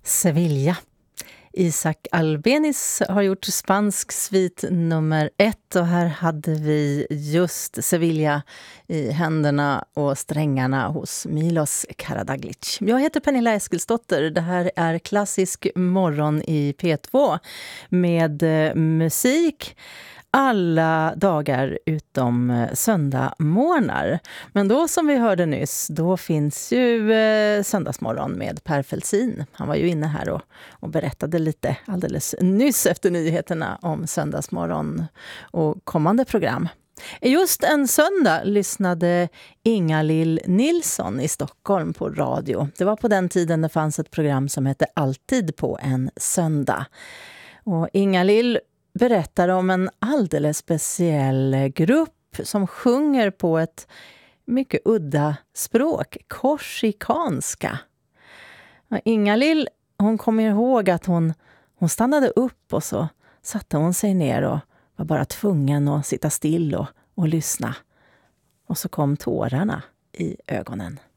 Sevilla. Isaac Albéniz har gjort spansk svit nummer 1 och här hade vi just Sevilla i händerna och strängarna hos Milos Karađagić. Jag heter Pernilla Eskilsdotter. Det här är klassisk morgon i P2 med musik alla dagar utom söndagmorgnar. Men då som vi hörde nyss, då finns ju söndagsmorgon med Per Fälldin. Han var ju inne här och berättade lite alldeles nyss efter nyheterna om söndagsmorgon och kommande program. Just en söndag lyssnade Inga-Lill Nilsson i Stockholm på radio. Det var på den tiden det fanns ett program som hette Alltid på en söndag. Och Inga-Lill berättar om en alldeles speciell grupp som sjunger på ett mycket udda språk, korsikanska. Inga-Lill, hon kommer ihåg att hon stannade upp och så satte hon sig ner och var bara tvungen att sitta still och lyssna. Och så kom tårarna i ögonen.